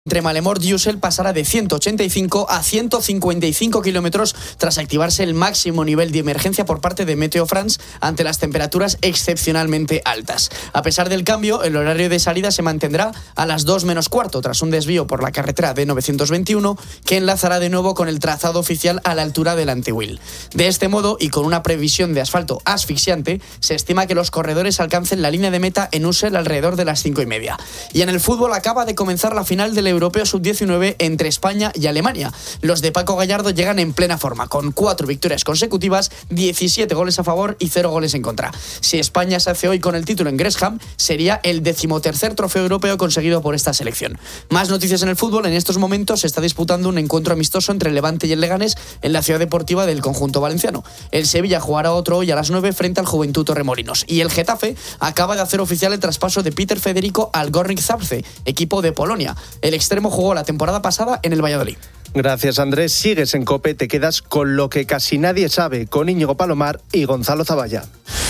entre Malemort y Ussel pasará de 185 a 155 kilómetros tras activarse el máximo nivel de emergencia por parte de Meteo France ante las temperaturas excepcionalmente altas. A pesar del cambio, el horario de salida se mantendrá a las 2 menos cuarto tras un desvío por la carretera D921 que enlazará de nuevo con el trazado oficial a la altura del Antehuil. De este modo, y con una previsión de asfalto asfixiante, se estima que los corredores alcancen la línea de meta en Ussel alrededor de las 5:30. Y en el fútbol acaba de comenzar la final del Europeo Sub-19 entre España y Alemania. Los de Paco Gallardo llegan en plena forma, con 4 victorias consecutivas, 17 goles a favor y 0 goles en contra. Si España se hace hoy con el título en Gresham, sería el 13º trofeo europeo conseguido por esta selección. Más noticias en el fútbol. En estos momentos se está disputando un encuentro amistoso entre el Levante y el Leganés en la ciudad deportiva del conjunto valenciano. El Sevilla jugará otro hoy a las 9 frente al Juventud Torremolinos. Y el Getafe acaba de hacer oficial el traspaso de Peter Federico al Górnik Zabrze, equipo de Polonia. El extremo jugó la temporada pasada en el Valladolid. Gracias, Andrés. Sigues en COPE, te quedas con lo que casi nadie sabe, con Íñigo Palomar y Gonzalo Zavalla.